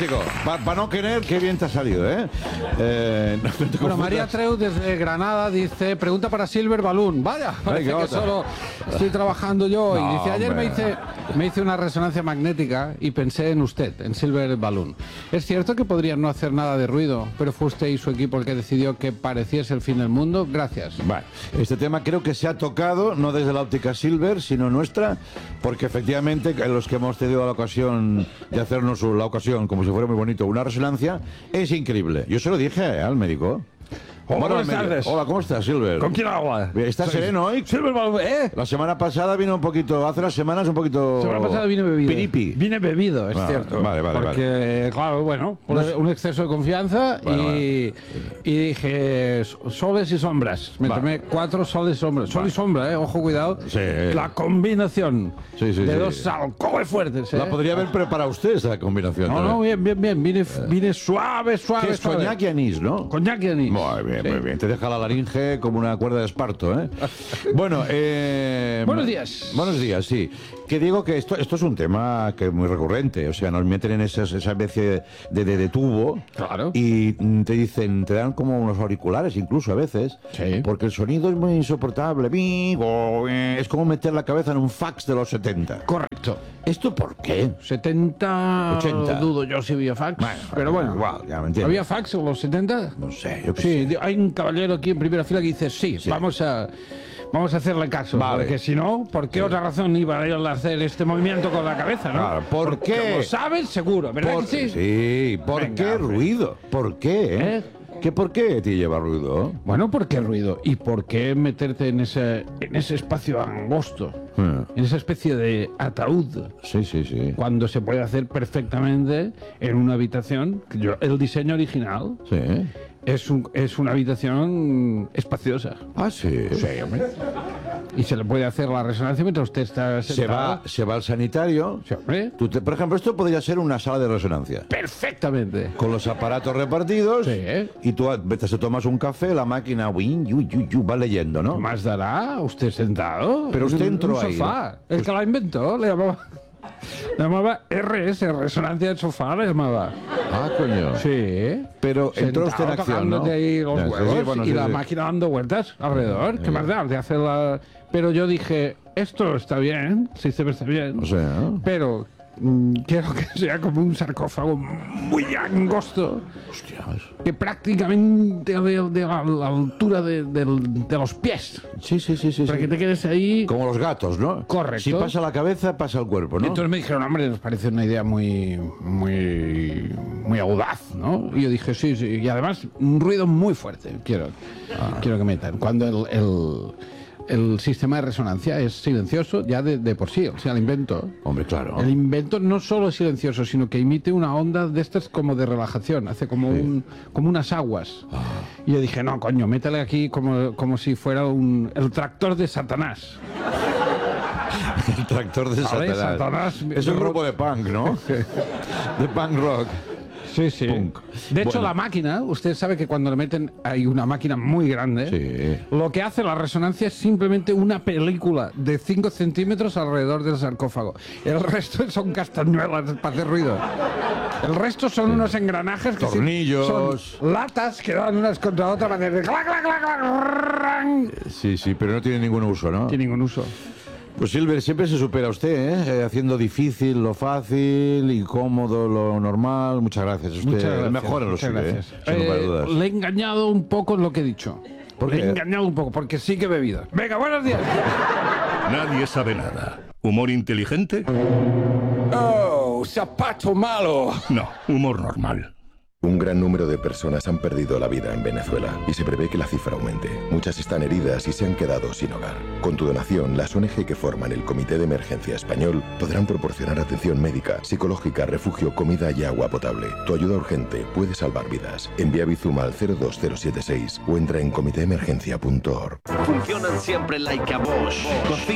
Fantástico. Para no querer, qué bien te ha salido, ¿eh? Bueno, María Treu desde Granada dice, pregunta para Silver Balloon. Vaya, parece que solo estoy trabajando yo. Y dice, ayer me hice una resonancia magnética y pensé en usted, en Silver Balloon. Es cierto que podrían no hacer nada de ruido, pero fue usted y su equipo el que decidió que pareciese el fin del mundo. Gracias. Bueno, este tema creo que se ha tocado, no desde la óptica Silver, sino nuestra, porque efectivamente los que hemos tenido la ocasión de hacernos como si fuera muy bonito, una resonancia, es increíble. Yo se lo dije al médico. Hola, buenas tardes. Hola, ¿cómo estás, Silver? ¿Con quién habla? ¿Estás sereno hoy? Silver Balloon, La semana pasada vino un poquito, hace unas semanas un poquito... La semana pasada vine bebido. Piripi. Vine bebido, es cierto. Vale. Porque, claro, bueno, un exceso de confianza y dije, soles y sombras. Me tomé 4 soles y sombras. Sol y sombra, ojo, cuidado. Sí. La combinación de dos alcoholes fuertes. La podría haber preparado usted, esa combinación. No, bien. Vine suave. Que es coñac y anís, ¿no? Coñac y anís. Muy bien. Te deja la laringe como una cuerda de esparto, ¿eh? Bueno, buenos días. Buenos días, sí. Que digo que esto es un tema que es muy recurrente. O sea, nos meten en esa especie de tubo. Claro. Y te dicen, te dan como unos auriculares incluso a veces. Sí. Porque el sonido es muy insoportable. Es como meter la cabeza en un fax de los 70. Correcto. ¿Esto por qué? 70... 80. Dudo yo si había fax. Pero bueno. Igual, ya me entiendo. ¿Había fax en los 70? No sé, yo qué Sí, sé. hay un caballero aquí en primera fila que dice sí. Vamos a hacerle caso. Vale. Porque si no, ¿por qué otra razón iba a hacer este movimiento con la cabeza, no? Claro, ¿por qué? Lo sabes seguro, ¿verdad que sí? Sí, ¿por Venga, qué hombre. ruido? ¿Por qué? ¿Por qué te lleva ruido? Bueno, ¿por qué ruido? ¿Y por qué meterte en ese espacio angosto? En esa especie de ataúd. Sí. Cuando se puede hacer perfectamente en una habitación. El diseño original Sí. es una habitación espaciosa. Ah, sí. Sí, hombre. Y se le puede hacer la resonancia mientras usted está sentado. Se va al sanitario. Sí, hombre. Por ejemplo, esto podría ser una sala de resonancia. Perfectamente. Con los aparatos repartidos. Sí. Y tú te tomas un café, la máquina va leyendo, ¿no? ¿Más dará usted sentado? Pero usted En entró un ahí, sofá. ¿no? El que la inventó le llamaba RS, resonancia del sofá, le llamaba. Ah, coño. Sí. Pero entró usted en Sentado, acción, ¿no? tocándote ahí los Sí, huevos bueno, y sí, la sí. máquina dando vueltas alrededor. ¿Qué más da? De hacer la... Pero yo dije, esto está bien, el sistema está bien. O sea, ¿no? Pero quiero que sea como un sarcófago muy angosto. Hostias. Que prácticamente de la altura de los pies. Sí. Para que te quedes ahí. Como los gatos, ¿no? Correcto. Si pasa la cabeza, pasa el cuerpo, ¿no? Entonces me dijeron, hombre, nos parece una idea muy audaz, ¿no? Y yo dije, sí. Y además, un ruido muy fuerte quiero que metan. Cuando el sistema de resonancia es silencioso ya de por sí, o sea, el invento. Hombre, claro. El invento no solo es silencioso, sino que emite una onda de estas como de relajación, hace como unas aguas. Y yo dije, no, coño, métele aquí como si fuera el tractor de Satanás. El tractor de ¿Vale? Satanás. Es un grupo de punk, ¿no? De punk rock. Sí. Punk. De hecho, Bueno. la máquina, usted sabe que cuando le meten, hay una máquina muy grande. Sí. Lo que hace la resonancia es simplemente una película de 5 centímetros alrededor del sarcófago. El resto son castañuelas para hacer ruido. El resto son unos engranajes que Tornillos. son latas que dan unas contra otras para hacer clac, clac, clac, clac. Sí, pero no tiene ningún uso, ¿no? Sin ningún uso. Pues Silver, siempre se supera usted, ¿eh? Haciendo difícil lo fácil, incómodo lo normal. Muchas gracias. Usted Muchas gracias. es mejor en lo Muchas suyo, gracias. Sin lugar a dudas. Le he engañado un poco en lo que he dicho. ¿Por Le qué? he engañado un poco, porque sí que he bebido. Venga, buenos días. Nadie sabe nada. ¿Humor inteligente? ¡Oh, zapato malo! No, humor normal. Un gran número de personas han perdido la vida en Venezuela y se prevé que la cifra aumente. Muchas están heridas y se han quedado sin hogar. Con tu donación, las ONG que forman el Comité de Emergencia Español podrán proporcionar atención médica, psicológica, refugio, comida y agua potable. Tu ayuda urgente puede salvar vidas. Envía Bizuma al 02076 o entra en comitéemergencia.org. Funcionan siempre like a Bosch.